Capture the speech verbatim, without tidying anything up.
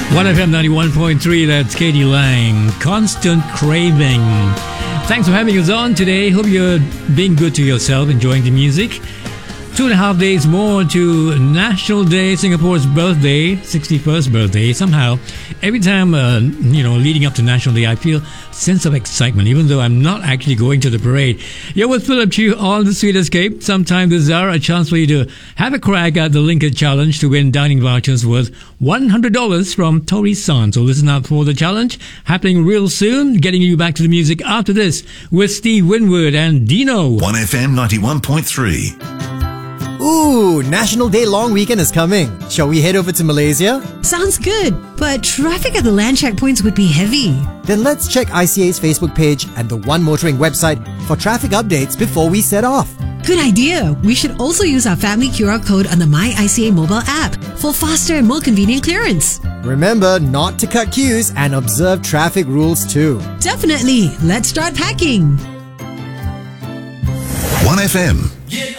one F M ninety-one point three, that's Katie Lang. Constant Craving. Thanks for having us on today. Hope you're being good to yourself, enjoying the music. Two and a half days more to National Day, Singapore's birthday, sixty-first birthday. Somehow, every time, uh, you know, leading up to National Day, I feel a sense of excitement, even though I'm not actually going to the parade. You're with Philip Chew on The Sweet Escape. Sometime this hour, a chance for you to have a crack at the Linked Challenge to win dining vouchers worth one hundred dollars from Tori-san. So listen out for the challenge happening real soon. Getting you back to the music after this with Steve Winwood and Dino. one F M ninety-one point three. Ooh, National Day long weekend is coming. Shall we head over to Malaysia? Sounds good, but traffic at the land checkpoints would be heavy. Then let's check I C A's Facebook page and the One Motoring website for traffic updates before we set off. Good idea. We should also use our family Q R code on the My I C A mobile app for faster and more convenient clearance. Remember not to cut queues and observe traffic rules too. Definitely. Let's start packing. one F M.